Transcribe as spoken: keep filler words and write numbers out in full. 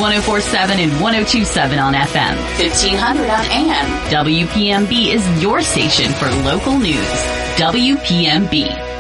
one oh four point seven and one oh two point seven on F M. fifteen hundred on A M. W P M B is your station for local news. W P M B.